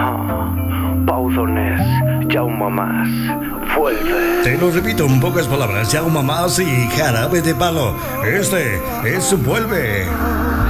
Paudones, Jaume Mas, vuelve. Te lo repito en pocas palabras, Jaume Mas y Jarabe de Palo. Este es Vuelve.